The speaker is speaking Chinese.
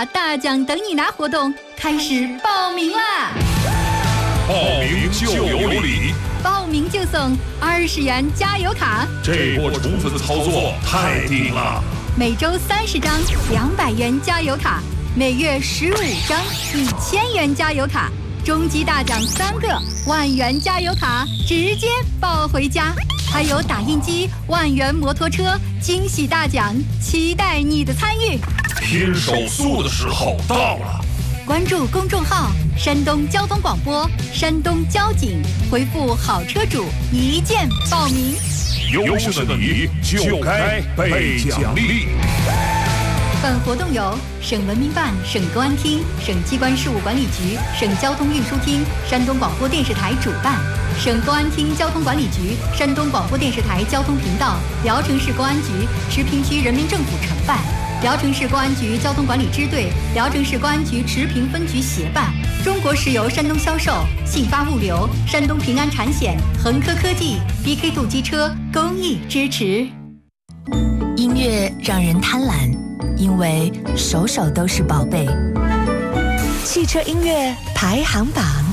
大奖等你拿活动开始报名啦！ 报名就有礼， 报名就送20元加油卡。 这波宠粉操作太顶了！ 每周30张200元加油卡，每月15张1000元加油卡，终极大奖3个10000元加油卡，直接抱回家。还有打印机、10000元摩托车，惊喜大奖，期待你的参与。 拼手速的时候到了！ 关注公众号山东交通广播、山东交警，回复好车主一键报名。 优秀的你就该被奖励。 本活动由省文明办、省公安厅、省机关事务管理局、省交通运输厅、山东广播电视台主办，省公安厅交通管理局、山东广播电视台交通频道、聊城市公安局、池平区人民政府承办，聊城市公安局交通管理支队、聊城市公安局池平分局协办，中国石油山东销售、信发物流、山东平安产险、恒科科技、BK 度机车公益支持。 音乐让人贪婪，因为首首都是宝贝。汽车音乐排行榜。